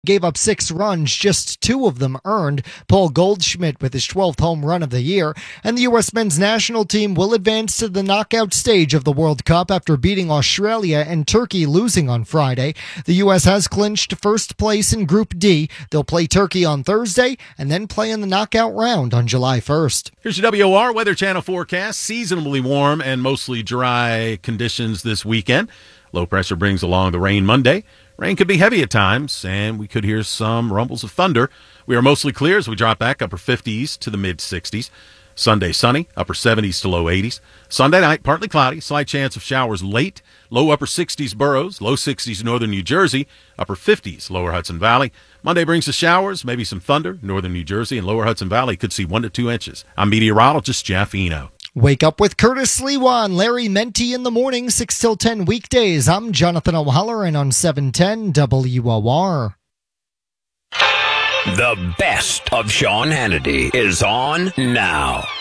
Gave up 6 runs, just 2 of them earned. Paul Goldschmidt with his 12th home run of the year. And the U.S. men's national team will advance to the knockout stage of the World Cup after beating Australia and Turkey, losing on Friday. The U.S. has clinched first place in Group D. They'll play Turkey on Thursday and then play in the knockout round on July 1st. Here's your WOR Weather Channel forecast. Seasonably warm and mostly dry conditions this weekend. Low pressure brings along the rain Monday. Rain could be heavy at times, and we could hear some rumbles of thunder. We are mostly clear as we drop back upper 50s to the mid-60s. Sunday, sunny, upper 70s to low 80s. Sunday night, partly cloudy, slight chance of showers late. Low upper 60s Burroughs, low 60s northern New Jersey, upper 50s lower Hudson Valley. Monday brings the showers, maybe some thunder. Northern New Jersey and lower Hudson Valley could see 1 to 2 inches. I'm meteorologist Jeff Eno. Wake up with Curtis Lewa and Larry Menti in the morning, 6 till 10 weekdays. I'm Jonathan O'Halloran on 710 WOR. The best of Sean Hannity is on now.